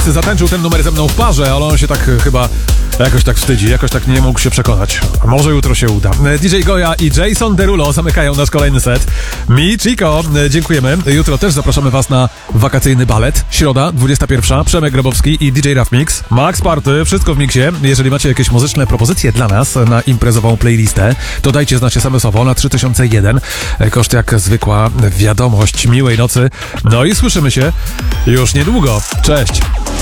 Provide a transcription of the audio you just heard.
zatańczył ten numer ze mną w parze, ale on się tak chyba jakoś tak wstydzi, jakoś tak nie mógł się przekonać. A może jutro się uda. DJ Goja i Jason Derulo zamykają nasz kolejny set. Mi Chico, dziękujemy. Jutro też zapraszamy was na wakacyjny balet. Środa, 21. Przemek Grabowski i DJ Raf Mix. Max Party, wszystko w miksie. Jeżeli macie jakieś muzyczne propozycje dla nas na imprezową playlistę, to dajcie znać SMS-owo na 3001. Koszt jak zwykła wiadomość. Miłej nocy. No i słyszymy się już niedługo. Cześć!